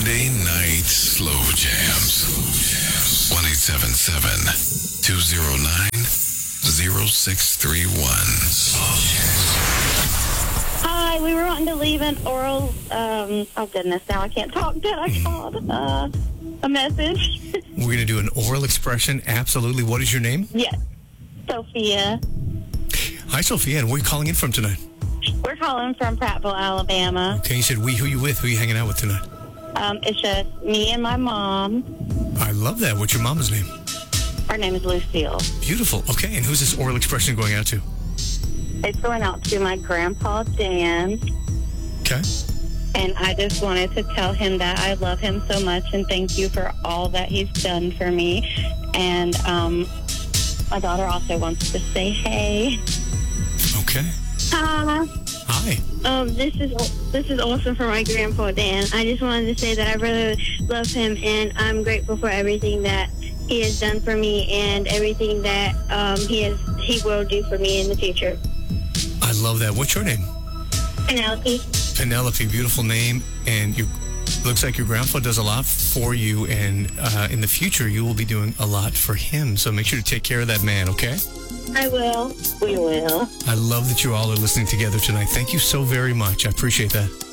Friday night slow jams. 1-877-209-0631. Hi, we were wanting to leave an oral, oh goodness, now I can't talk. I called a message. We're going to do an oral expression. Absolutely. What is your name? Yes, Sophia. Hi, Sophia. And where are you calling in from tonight? We're calling from Prattville, Alabama. Okay, you said we. Who you with? Who you hanging out with tonight? It's just me and my mom. I love that. What's your mama's name? Her name is Lucille. Beautiful. Okay, and who's this oral expression going out to? It's going out to my grandpa, Dan. Okay. And I just wanted to tell him that I love him so much and thank you for all that he's done for me. And my daughter also wants to say hey. Okay. Hi. Hi. This is awesome for my grandpa, Dan. I just wanted to say that I really love him and I'm grateful for everything that he has done for me and everything that he will do for me in the future. I love that. What's your name? Penelope. Penelope, beautiful name. And you looks like your grandpa does a lot for you. And in the future, you will be doing a lot for him. So make sure to take care of that man, okay? I will. We will. I love that you all are listening together tonight. Thank you so very much. I appreciate that.